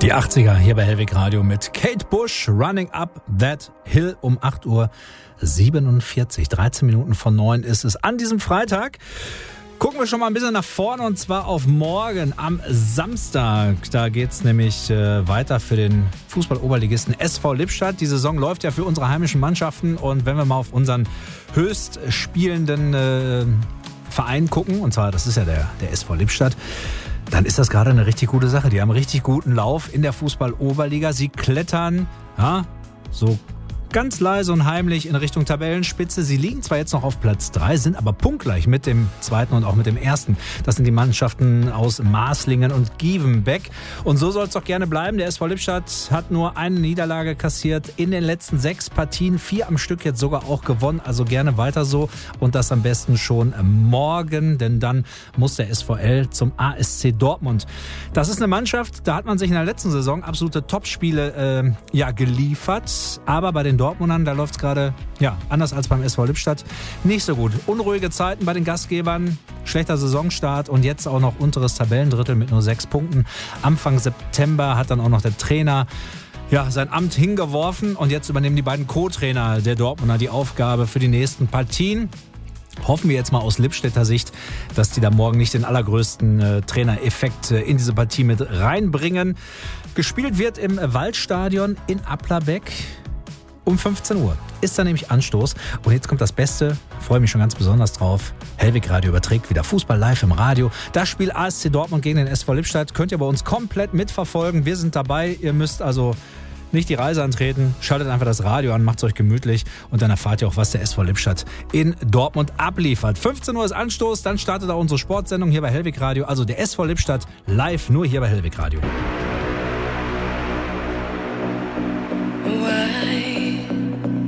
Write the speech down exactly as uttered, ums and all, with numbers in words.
Die achtziger hier bei Hellwig Radio mit Kate Bush, Running Up That Hill um acht Uhr siebenundvierzig. dreizehn Minuten vor neun ist es an diesem Freitag. Gucken wir schon mal ein bisschen nach vorne und zwar auf morgen am Samstag. Da geht es nämlich äh, weiter für den Fußball-Oberligisten S V Lippstadt. Die Saison läuft ja für unsere heimischen Mannschaften und wenn wir mal auf unseren höchst spielenden äh, Verein gucken, und zwar das ist ja der, der S V Lippstadt, dann ist das gerade eine richtig gute Sache. Die haben einen richtig guten Lauf in der Fußball-Oberliga. Sie klettern, ja, so ganz leise und heimlich in Richtung Tabellenspitze. Sie liegen zwar jetzt noch auf Platz drei, sind aber punktgleich mit dem zweiten und auch mit dem ersten. Das sind die Mannschaften aus Maßlingen und Gievenbeck. Und so soll es doch gerne bleiben. Der S V Lippstadt hat nur eine Niederlage kassiert in den letzten sechs Partien. Vier am Stück jetzt sogar auch gewonnen. Also gerne weiter so. Und das am besten schon morgen, denn dann muss der S V L zum A S C Dortmund. Das ist eine Mannschaft, da hat man sich in der letzten Saison absolute Topspiele äh, ja, geliefert. Aber bei den Dortmundern, da läuft es gerade, ja, anders als beim S V Lippstadt, nicht so gut. Unruhige Zeiten bei den Gastgebern, schlechter Saisonstart und jetzt auch noch unteres Tabellendrittel mit nur sechs Punkten. Anfang September hat dann auch noch der Trainer ja, sein Amt hingeworfen und jetzt übernehmen die beiden Co-Trainer der Dortmunder die Aufgabe für die nächsten Partien. Hoffen wir jetzt mal aus Lippstädter Sicht, dass die da morgen nicht den allergrößten äh, Trainereffekt äh, in diese Partie mit reinbringen. Gespielt wird im Waldstadion in Applerbeck. Um fünfzehn Uhr ist da nämlich Anstoß. Und jetzt kommt das Beste, freue mich schon ganz besonders drauf. Hellwig Radio überträgt wieder Fußball live im Radio. Das Spiel A S C Dortmund gegen den S V Lippstadt könnt ihr bei uns komplett mitverfolgen. Wir sind dabei. Ihr müsst also nicht die Reise antreten. Schaltet einfach das Radio an, macht es euch gemütlich. Und dann erfahrt ihr auch, was der S V Lippstadt in Dortmund abliefert. fünfzehn Uhr ist Anstoß, dann startet auch unsere Sportsendung hier bei Hellwig Radio. Also der S V Lippstadt live nur hier bei Hellwig Radio.